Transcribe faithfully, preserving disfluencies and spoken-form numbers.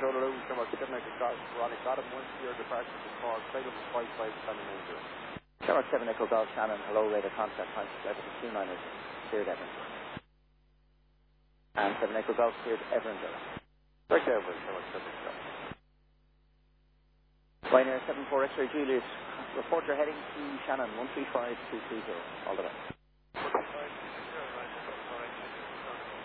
Controller Lewis, number seven Echo Golf, Ronnie Bottom, one to your departure to call, Cradle five five seven nine zero. Number seven Echo Golf, Shannon, hello, radar contact, Francis Levitt, two miners, cleared Everett. And seven Echo Golf, cleared Everett. Direct Everett, number seven Echo Golf. Ryanair seven four X-ray Julius, report your heading to Shannon, one three five two three zero, all the best.